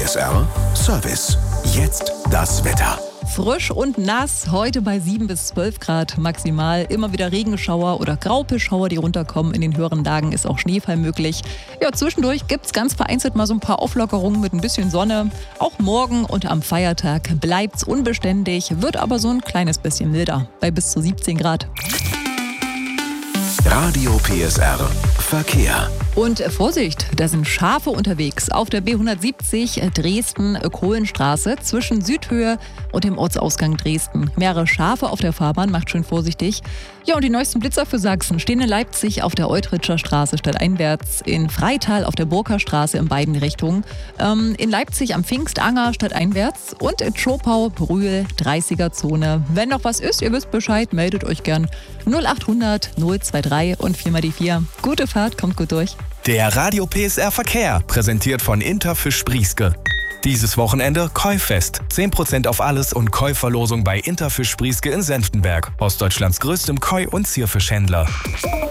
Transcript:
PSR Service. Jetzt das Wetter. Frisch und nass, heute bei 7 bis 12 Grad maximal. Immer wieder Regenschauer oder Graupelschauer, die runterkommen. In den höheren Lagen ist auch Schneefall möglich. Ja, zwischendurch gibt es ganz vereinzelt mal so ein paar Auflockerungen mit ein bisschen Sonne. Auch morgen und am Feiertag bleibt's unbeständig, wird aber so ein kleines bisschen milder, bei bis zu 17 Grad. Radio PSR Verkehr. Und Vorsicht, da sind Schafe unterwegs auf der B170 Dresden-Kohlenstraße zwischen Südhöhe und dem Ortsausgang Dresden. Mehrere Schafe auf der Fahrbahn, macht schön vorsichtig. Ja, und die neuesten Blitzer für Sachsen stehen in Leipzig auf der Eutritscher Straße stadteinwärts, in Freital auf der Burger Straße in beiden Richtungen, in Leipzig am Pfingstanger stadteinwärts und in Schopau, Brühl, 30er-Zone. Wenn noch was ist, ihr wisst Bescheid, meldet euch gern 0800 023 und 4 mal die 4. Gute Fahrt, kommt gut durch. Der Radio PSR Verkehr, präsentiert von Interfisch Sprieske. Dieses Wochenende Käuffest. 10% auf alles und Käuverlosung bei Interfisch Sprieske in Senftenberg, Ostdeutschlands größtem Koi- und Zierfischhändler.